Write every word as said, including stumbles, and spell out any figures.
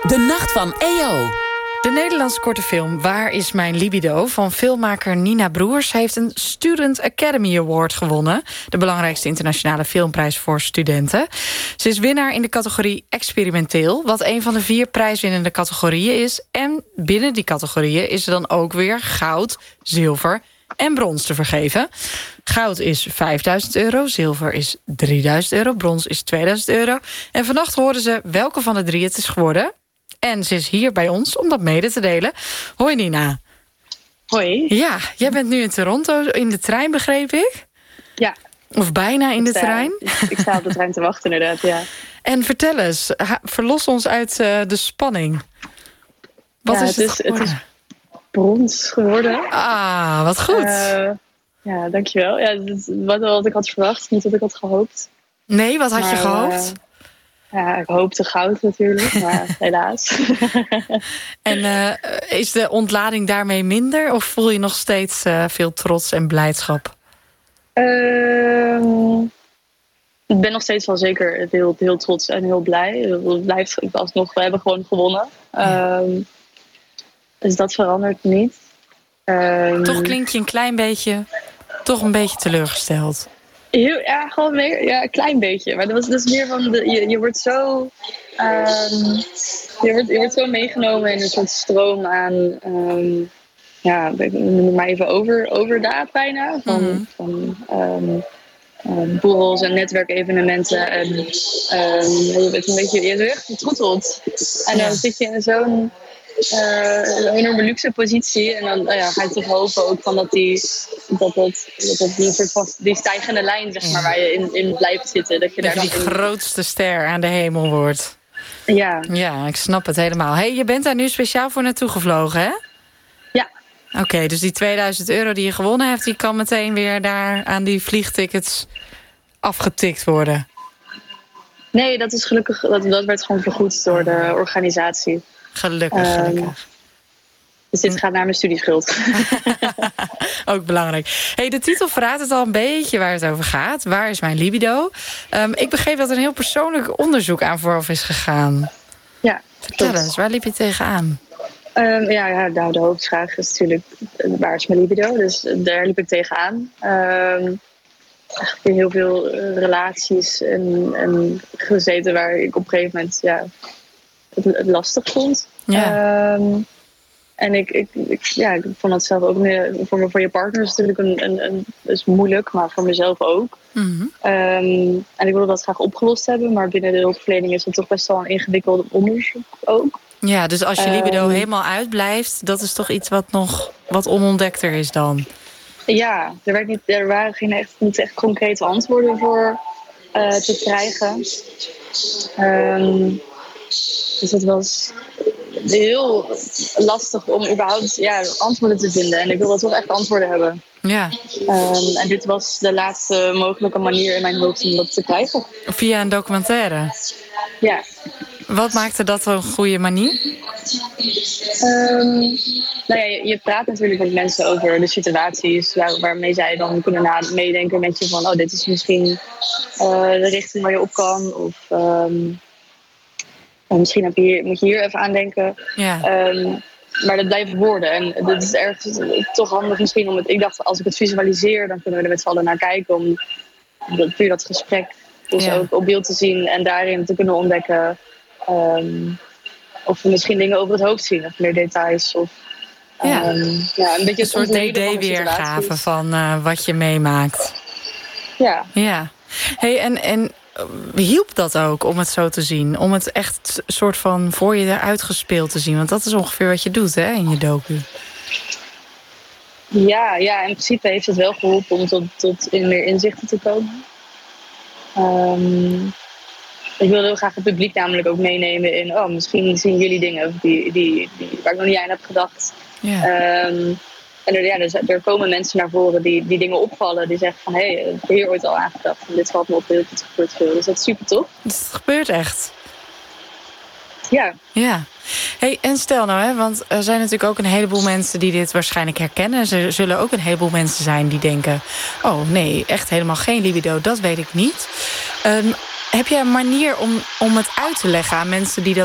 De Nacht van E O. De Nederlandse korte film Waar is mijn libido? Van filmmaker Nina Broers heeft een Student Academy Award gewonnen. De belangrijkste internationale filmprijs voor studenten. Ze is winnaar in de categorie experimenteel, wat een van de vier prijswinnende categorieën is. En binnen die categorieën is er dan ook weer goud, zilver en brons te vergeven. Goud is vijfduizend euro, zilver is drieduizend euro, brons is tweeduizend euro. En vannacht hoorden ze welke van de drie het is geworden. En ze is hier bij ons om dat mede te delen. Hoi Nina. Hoi. Ja, jij bent nu in Toronto in de trein, begreep ik? Ja. Of bijna in de ik sta, trein? Ik sta op de trein te wachten inderdaad, ja. En vertel eens, verlos ons uit uh, de spanning. Wat ja, is het, het, is, het is brons geworden. Ah, wat goed. Uh, ja, dankjewel. Ja, het, wat, wat ik had verwacht, niet wat ik had gehoopt. Nee, wat had maar, je gehoopt? Uh, Ja, ik hoopte goud natuurlijk, maar helaas. En uh, is de ontlading daarmee minder? Of voel je nog steeds uh, veel trots en blijdschap? Uh, ik ben nog steeds wel zeker heel, heel trots en heel blij. Het blijft alsnog, we hebben gewoon gewonnen. Uh, dus dat verandert niet. Uh, toch klink je een klein beetje, toch een beetje teleurgesteld. Heel, ja, gewoon meer, ja, een klein beetje. Maar dat was dus meer van, de, je, je wordt zo, um, je, wordt, je wordt zo meegenomen in een soort stroom aan, um, ja, ik noem maar even over, overdaad bijna. Van, mm-hmm. van um, um, borrels en netwerkevenementen. En um, je bent een beetje, je bent echt vertroeteld. En dan ja. zit je in zo'n Uh, een enorme luxe positie. En dan uh, ja, ga je toch hopen ook van dat die, dat dat, dat, dat die, soort die stijgende lijn, zeg maar, waar je in, in blijft zitten. Dat je dat daar je die in... grootste ster aan de hemel wordt. Ja. Ja, ik snap het helemaal. Hey, je bent daar nu speciaal voor naartoe gevlogen, hè? Ja. Oké, okay, dus die tweeduizend euro die je gewonnen hebt, die kan meteen weer daar aan die vliegtickets afgetikt worden. Nee, dat is gelukkig, dat, dat werd gewoon vergoed door de organisatie. Gelukkig, gelukkig. Um, dus dit gaat naar mijn studieschuld. Ook belangrijk. Hey, de titel verraadt het al een beetje waar het over gaat. Waar is mijn libido? Um, ik begreep dat er een heel persoonlijk onderzoek aan vooraf is gegaan. Ja. Vertel eens, waar liep je tegenaan? Um, ja, ja nou, de hoofdvraag is natuurlijk, waar is mijn libido? Dus daar liep ik tegenaan. Um, echt heel veel relaties en, en gezeten waar ik op een gegeven moment... Ja, het lastig vond. Ja. Um, en ik, ik, ik, ja, ik vond dat zelf ook meer, voor, voor je partner is natuurlijk een, een, een, is moeilijk, maar voor mezelf ook. Mm-hmm. Um, en ik wilde dat graag opgelost hebben, maar binnen de hulpverlening is het toch best wel een ingewikkeld onderzoek ook. Ja, dus als je libido um, helemaal uitblijft, dat is toch iets wat nog wat onontdekter is dan? Ja, er, werd niet, er waren geen echt, niet echt concrete antwoorden voor uh, te krijgen. Um, Dus het was heel lastig om überhaupt ja, antwoorden te vinden. En ik wilde toch echt antwoorden hebben. Ja. Um, en dit was de laatste mogelijke manier in mijn hoofd om dat te krijgen. Via een documentaire? Ja. Wat maakte dat een goede manier? Um, nou ja, je, je praat natuurlijk met mensen over de situaties waar, waarmee zij dan kunnen na- meedenken met je van... oh, dit is misschien uh, de richting waar je op kan. Of... Um, Misschien heb je hier, moet je hier even aan denken. Ja. Um, maar dat blijven woorden. En dat is erg toch handig misschien. Om het, ik dacht, als ik het visualiseer, dan kunnen we er met z'n allen naar kijken. Om dat, puur dat gesprek dus ja. ook op beeld te zien. En daarin te kunnen ontdekken. Um, of we misschien dingen over het hoofd zien. Of meer details. Of ja. Um, ja, een beetje een soort D D-weergave van uh, wat je meemaakt. Ja. Ja. Hey, en... en hielp dat ook om het zo te zien? Om het echt soort van voor je eruit gespeeld te zien? Want dat is ongeveer wat je doet, hè, in je docu. Ja, ja, in principe heeft het wel geholpen om tot, tot in meer inzichten te komen. Um, ik wilde heel graag het publiek namelijk ook meenemen in... oh, misschien zien jullie dingen die, die, die, waar ik nog niet aan heb gedacht. Ja. Um, En er, ja, dus, er komen mensen naar voren die, die dingen opvallen. Die zeggen van, hé, hey, ik heb hier ooit al aangedacht. En dit valt me op, heel het gebeurt veel. Dus dat is super tof. Dus het gebeurt echt? Ja. Ja. Hey, en stel nou, hè, want er zijn natuurlijk ook een heleboel mensen die dit waarschijnlijk herkennen. Er zullen ook een heleboel mensen zijn die denken... oh nee, echt helemaal geen libido, dat weet ik niet. Um, heb jij een manier om, om het uit te leggen aan mensen die dat